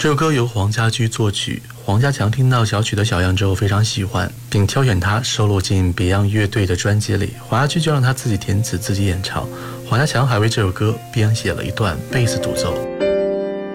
这首歌由黄家驹作曲，黄家强听到小曲的小样之后非常喜欢，并挑选它收录进 Beyond 乐队的专辑里，黄家驹就让他自己填词自己演唱。黄家强还为这首歌编写了一段贝斯独奏。